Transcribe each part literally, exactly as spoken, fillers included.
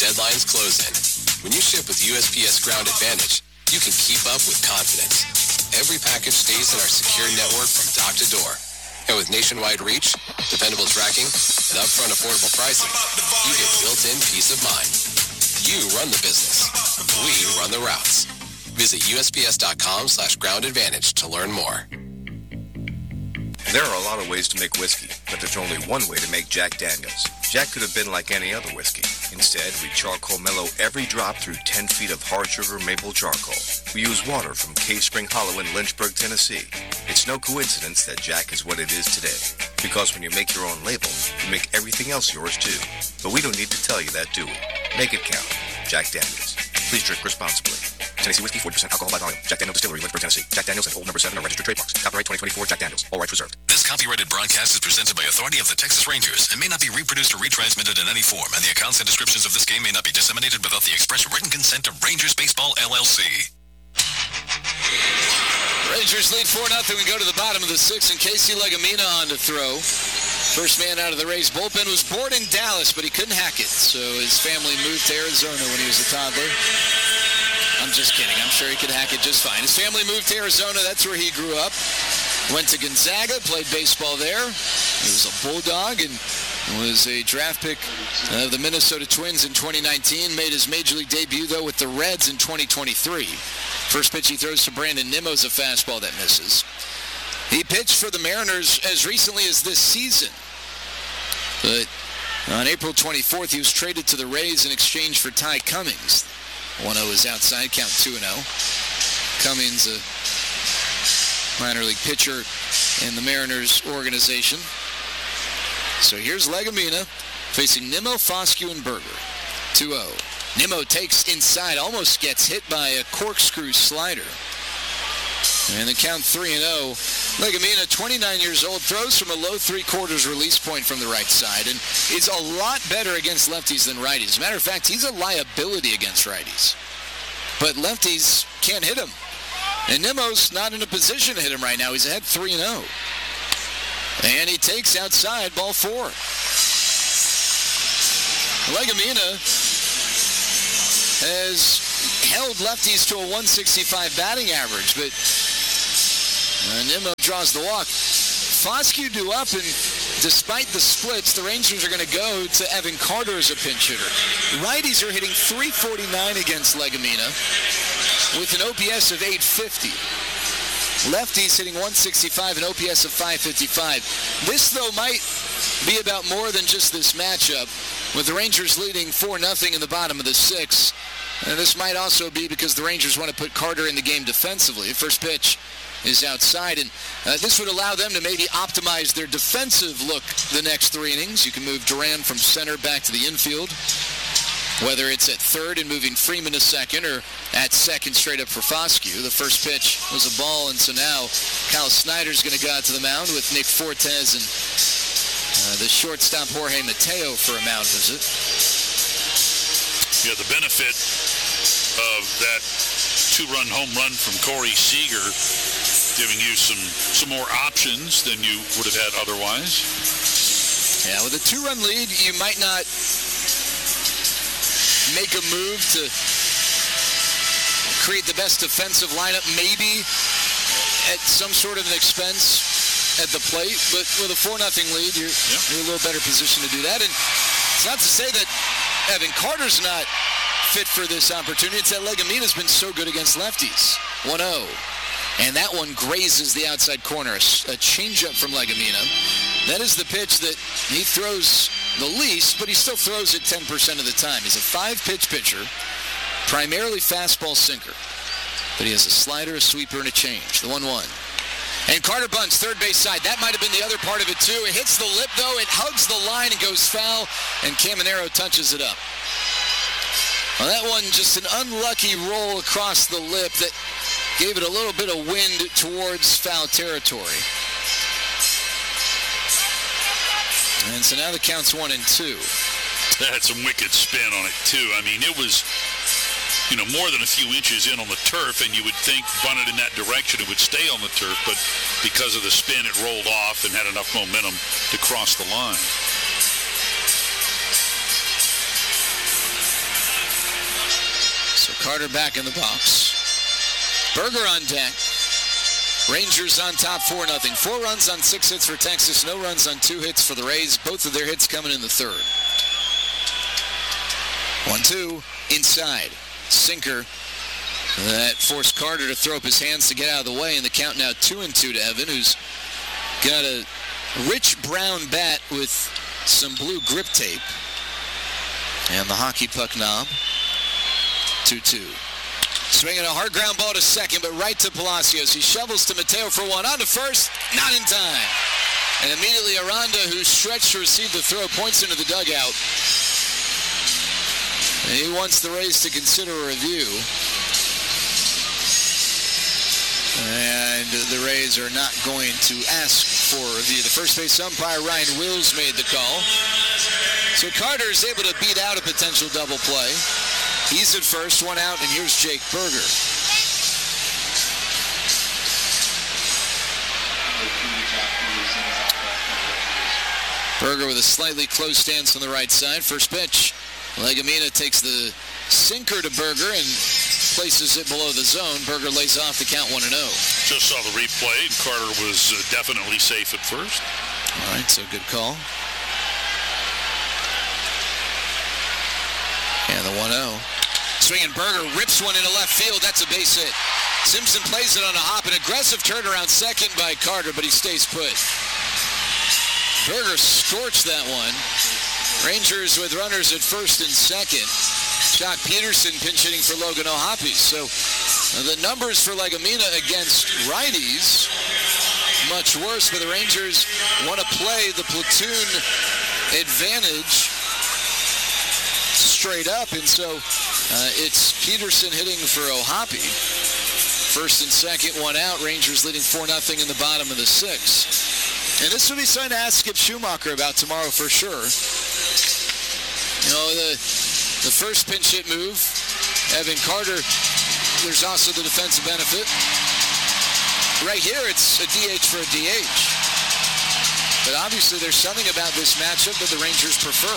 deadlines close in. When you ship with U S P S Ground Advantage, you can keep up with confidence. Every package stays in our secure network from dock to door. And with nationwide reach, dependable tracking, and upfront affordable pricing, you get built-in peace of mind. You run the business. We run the routes. Visit U S P S dot com slash ground advantage to learn more. There are a lot of ways to make whiskey, but there's only one way to make Jack Daniels. Jack could have been like any other whiskey. Instead, we charcoal mellow every drop through ten feet of hard sugar maple charcoal. We use water from Cave Spring Hollow in Lynchburg, Tennessee. It's no coincidence that Jack is what it is today. Because when you make your own label, you make everything else yours too. But we don't need to tell you that, do we? Make it count. Jack Daniels. Please drink responsibly. Tennessee Whiskey, forty percent alcohol by volume. Jack Daniels Distillery, Lynchburg, Tennessee. Jack Daniels and Old Number seven are registered trademarks. Copyright twenty twenty-four Jack Daniels. All rights reserved. This copyrighted broadcast is presented by authority of the Texas Rangers and may not be reproduced or retransmitted in any form, and the accounts and descriptions of this game may not be disseminated without the express written consent of Rangers Baseball, L L C. Rangers lead four nothing. We go to the bottom of the sixth, and Casey Legumina on to throw. First man out of the Rays bullpen was born in Dallas, but he couldn't hack it, so his family moved to Arizona when he was a toddler. I'm just kidding. I'm sure he could hack it just fine. His family moved to Arizona. That's where he grew up. Went to Gonzaga, played baseball there. He was a Bulldog and was a draft pick of the Minnesota Twins in twenty nineteen. Made his major league debut, though, with the Reds in twenty twenty-three. First pitch he throws to Brandon Nimmo's a fastball that misses. He pitched for the Mariners as recently as this season. But on April twenty-fourth, he was traded to the Rays in exchange for Ty Cummings. one oh is outside, count two and oh. Cummings, a minor league pitcher in the Mariners organization. So here's Legumina facing Nimmo, Foscue, and Berger. two oh. Nimmo takes inside, almost gets hit by a corkscrew slider. And the count three and oh. Legumina, twenty-nine years old, throws from a low three-quarters release point from the right side and is a lot better against lefties than righties. As a matter of fact, he's a liability against righties. But lefties can't hit him. And Nimmo's not in a position to hit him right now. He's ahead three and oh. And he takes outside, ball four. Legumina has held lefties to a one sixty-five batting average, but uh, Nimmo draws the walk. Foscue due up, and despite the splits, the Rangers are going to go to Evan Carter as a pinch hitter. Righties are hitting three forty-nine against Legumina with an O P S of eight fifty. Lefties hitting one sixty-five, an O P S of five fifty-five. This, though, might be about more than just this matchup. With the Rangers leading four nothing in the bottom of the sixth. And this might also be because the Rangers want to put Carter in the game defensively. The first pitch is outside, and uh, this would allow them to maybe optimize their defensive look the next three innings. You can move Duran from center back to the infield, whether it's at third and moving Freeman to second or at second straight up for Foscue. The first pitch was a ball, and so now Kyle Snyder's going to go out to the mound with Nick Fortes and uh, the shortstop Jorge Mateo for a mound visit. Yeah, the benefit of that two-run home run from Corey Seager giving you some, some more options than you would have had otherwise. Yeah, with a two-run lead, you might not make a move to create the best defensive lineup, maybe at some sort of an expense at the plate, but with a four nothing lead, you're, yeah. you're in a little better position to do that. And it's not to say that Evan Carter's not fit for this opportunity. It's that Legumina's been so good against lefties. one oh. And that one grazes the outside corner. A changeup from Legumina. That is the pitch that he throws the least, but he still throws it ten percent of the time. He's a five-pitch pitcher, primarily fastball sinker. But he has a slider, a sweeper, and a change. The one one. And Carter bunts, third base side. That might have been the other part of it, too. It hits the lip, though. It hugs the line and goes foul, and Caminero touches it up. Well, that one, just an unlucky roll across the lip that gave it a little bit of wind towards foul territory. And so now the count's one and two. That had some wicked spin on it, too. I mean, it was, you know, more than a few inches in on the turf, and you would think bunted in that direction it would stay on the turf, but because of the spin, it rolled off and had enough momentum to cross the line. Carter back in the box. Berger on deck. Rangers on top four nothing. Four runs on six hits for Texas. No runs on two hits for the Rays. Both of their hits coming in the third. one two inside. Sinker that forced Carter to throw up his hands to get out of the way. And the count now two and two to Evan, who's got a rich brown bat with some blue grip tape. And the hockey puck knob. two two. Swinging a hard ground ball to second, but right to Palacios. He shovels to Mateo for one. On to first, not in time. And immediately Aranda, who stretched to receive the throw, points into the dugout. And he wants the Rays to consider a review. And the Rays are not going to ask for a review. The first base umpire, Ryan Wills, made the call. So Carter is able to beat out a potential double play. He's at first, one out, and here's Jake Berger. Berger with a slightly closed stance on the right side. First pitch. Legumina takes the sinker to Berger and places it below the zone. Berger lays off the count one and oh. Just saw the replay. Carter was uh, definitely safe at first. All right, so good call. And the one oh. Swinging Berger rips one into left field. That's a base hit. Simpson plays it on a hop. An aggressive turnaround second by Carter, but he stays put. Berger scorched that one. Rangers with runners at first and second. Jock Peterson pinch hitting for Logan O'Hoppe. So the numbers for Legumina against righties, much worse, but the Rangers want to play the platoon advantage straight up, and so uh, it's Peterson hitting for O'Hoppe. First and second, one out. Rangers leading four nothing in the bottom of the sixth. And this would be something to ask Skip Schumacher about tomorrow for sure. You know, the the first pinch hit move, Evan Carter, there's also the defensive benefit. Right here, it's a D H for a D H. But obviously, there's something about this matchup that the Rangers prefer.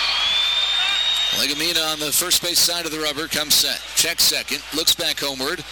Legumina on the first base side of the rubber comes set. Checks second. Looks back homeward.